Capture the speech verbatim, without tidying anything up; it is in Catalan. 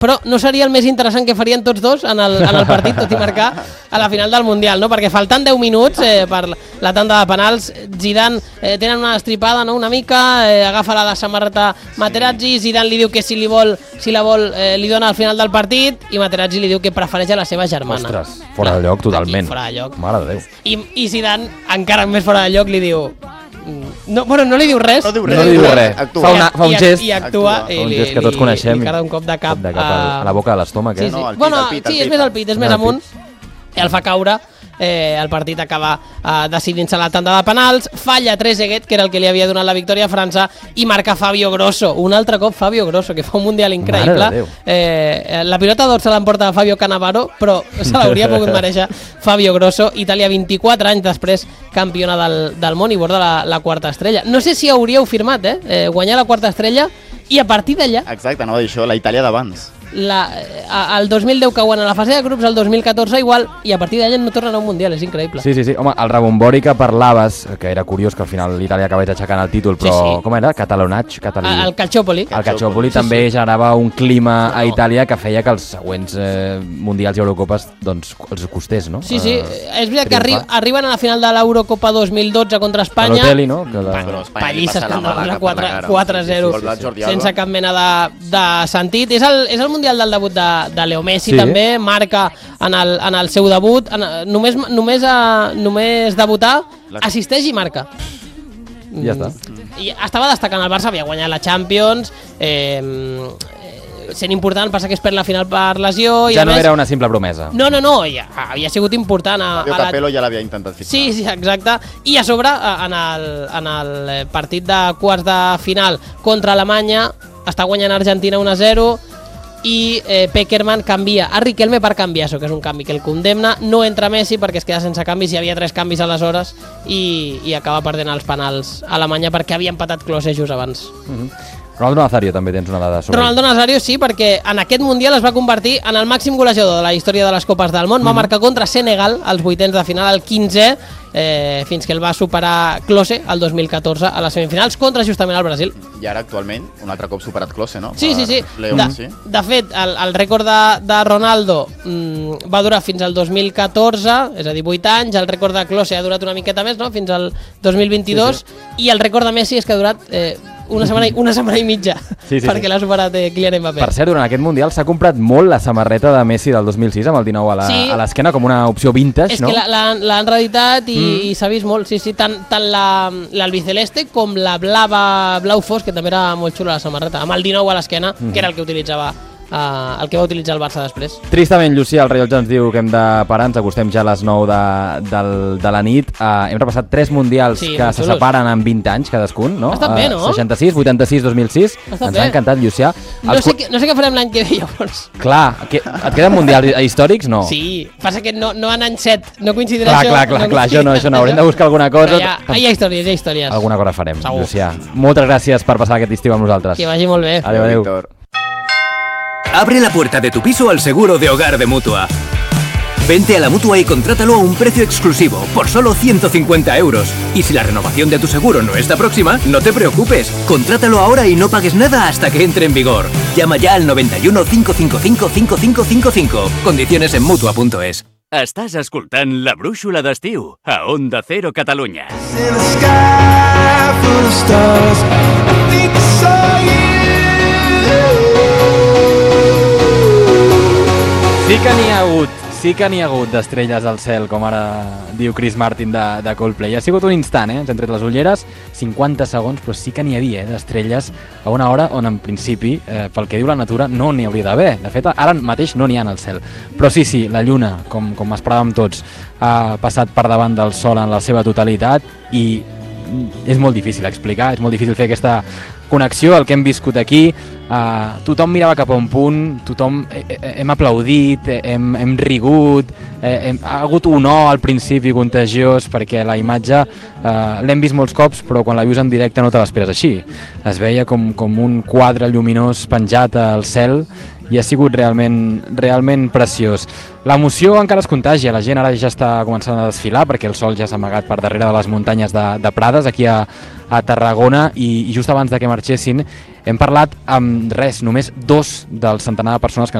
però no seria el més interessant que farien tots dos en el, en el partit, tot i marcar a la final del Mundial, no? Perquè faltant deu minuts eh, per la tanda de penals, Zidane eh, tenen una estripada, no? Una mica, eh, agafa la, la samarreta Materazzi, Zidane li diu que si li vol, si la vol eh, li dona al final del partit, i Materazzi li diu que prefereix a la seva germana. Ostres, fora de lloc totalment. Aquí, fora de lloc. Mare de Déu. I, i Zidane, encara més fora de lloc, li diu... No, bueno, no li diu res. No diu res. No li diu res. Actua. Fa, una, fa un I, gest. I actua. Actua. I Fa un li, gest que tots li, coneixem. Li carda un cop de cap, Cop de cap a, a la boca de l'estómac, eh? Sí, sí. No, al pit, bueno, al pit, al sí, pit. és més al pit, és més Al pit. amunt. El fa caure, eh, el partit acaba eh, decidint-se la tanda de penals, falla Trezeguet, que era el que li havia donat la victòria a França, i marca Fabio Grosso, un altre cop Fabio Grosso, que fa un Mundial increïble. Mare de Déu. Eh, la pilota d'or se l'emporta Fabio Cannavaro, però se l'hauria pogut mereixer Fabio Grosso. Itàlia, vint-i-quatre anys després, campiona del, del món, i borda la, la quarta estrella. No sé si hauríeu firmat, eh? eh guanyar la quarta estrella, i a partir d'allà... Exacte, no, això, la Itàlia d'abans. La, a, el dos mil deu que guanya la fase de grups, el dos mil catorze igual, i a partir d'allà no tornen a un Mundial, és increïble. Sí, sí, sí. Home, el rebombori que parlaves, que era curiós que al final l'Itàlia acabés aixecant el títol, però Sí, sí. com era? Catalonatge? Catalí... A, el Calciopoli. El Calciopoli Sí, també sí. generava un clima a No. Itàlia que feia que els següents eh, Mundials i Eurocopes doncs, els costés, no? Sí, sí, Eh, és veritat que arri triomfar. arriben a la final de l'Eurocopa dos mil dotze contra Espanya. Balotelli, no? Que la... Però Espanya li Pallisses passa la contra malaca quatre- per la cara. quatre a zero. Sí, sí, sí. Jordi Alba. Sense cap mena de, de sentit. És el, és el Mundial del debut de, de Leo Messi, Sí. també, marca en el, en el seu debut, en, només, només, a, només debutar, La- assisteix i marca. Ja està. I estava destacant el Barça, havia guanyat la Champions, eh, eh, sent important, passa que es perd la final per lesió. I Ja a no més, era una simple promesa. No, no, no, ja, havia sigut important a, Fabio a la, Capello ja l'havia intentat fixar. Sí, sí, exacte. I a sobre, eh, en el, en el partit de quarts de final contra Alemanya, està guanyant Argentina un a zero, i eh, Pekerman canvia a Riquelme per Cambiaso, que és un canvi que el condemna. No entra Messi perquè es queda sense canvis, hi havia tres canvis aleshores, i, i acaba perdent els penals a Alemanya perquè havia empatat Klose just abans. Ronaldo Nazario també tens una dada sobre Ronaldo Nazario sí, perquè en aquest Mundial es va convertir en el màxim golejador de la història de les Copes del Món. Va marcar contra Senegal als vuitens de final, el quinzè, eh, fins que el va superar Klose el dos mil catorze a les semifinals contra justament el Brasil. I ara actualment un altre cop superat Klose, no? Sí, sí, sí. Per Leo De, Messi. de fet, el, el rècord de, de Ronaldo mm, va durar fins al dos mil catorze, és a dir, vuit anys. El rècord de Klose ha durat una miqueta més, no? Fins al dos mil vint-i-dos. Sí, sí. I el rècord de Messi és que ha durat eh, una, setmana i, una setmana i mitja, Sí, sí, perquè sí. l'ha superat eh, Kylian Mbappé. Per cert, durant aquest Mundial s'ha comprat molt la samarreta de Messi del dos mil sis amb el dinou a la- Sí. a l'esquena, com una opció vintage, És no? que la- la- l'han reeditat i, mm. i s'ha vist molt, sí, sí, tant, tant la- l'albiceleste com la blava blau fosc, que també era molt xula la samarreta, amb el dinou a l'esquena, mm. que era el que utilitzava eh, el que va utilitzar el Barça després. Tristament, Llucia, el rellotge ens diu que hem de parar, ens acostem ja a les nou de, del, de la nit. Uh, hem repassat tres mundials Sí, que molt se xulos. separen en vint anys cadascun, no? Ha estat bé, no? Uh, seixanta-sis, vuitanta-sis, dos mil sis. Ha estat Ens bé. ha encantat, Llucià. No Els sé, cu- què, no sé què farem l'any que ve, llavors. Clar, que, et queden mundials històrics? No. Sí, passa que no, no en any set, no coincidirà Clar, això. clar, clar, no clar, això no, això no, haurem de buscar alguna cosa. Però Hi ha, hi ha històries, hi ha històries. Alguna cosa farem, Segur. Llucià. Moltes gràcies per passar aquest estiu amb nosaltres. Que vagi molt bé. Adéu, adéu. Víctor. Abre la puerta de tu piso al seguro de hogar de Mutua. Vente a la Mutua y contrátalo a un precio exclusivo, por solo ciento cincuenta euros. Y si la renovación de tu seguro no está próxima, no te preocupes. Contrátalo ahora y no pagues nada hasta que entre en vigor. Llama ya al noventa y uno, cinco cinco cinco, cinco cinco cinco cinco. Condiciones en mutua punto es. Estàs escoltant La Brúixola d'Estiu a Onda Cero Catalunya. In a sky full of stars, I think I saw you. Sí que n'hi ha hagut, sí que n'hi ha hagut d'estrelles al cel, com ara diu Chris Martin de, de Coldplay. Ha sigut un instant, eh? Ens hem tret les ulleres, cinquanta segons, però sí que n'hi havia eh, d'estrelles a una hora on en principi, eh, pel que diu la natura, no n'hi hauria d'haver. De fet, ara mateix no n'hi ha al cel. Però sí, sí, la lluna, com, com esperàvem tots, ha passat per davant del sol en la seva totalitat i és molt difícil explicar, és molt difícil fer aquesta connexió, el que hem viscut aquí. Uh, tothom mirava cap a un punt, tothom eh, eh, hem aplaudit, eh, hem, hem rigut, eh, hem, ha hagut un o al principi contagiós perquè la imatge uh, l'hem vist molts cops, però quan la vius en directe no te l'esperes així. Es veia com, com un quadre lluminós penjat al cel i ha sigut realment, realment preciós. L'emoció encara es contagia, la gent ara ja està començant a desfilar perquè el sol ja s'ha amagat per darrere de les muntanyes de, de Prades, aquí a, a Tarragona, i, i just abans de que marxessin hem parlat amb res, només dos del centenar de persones que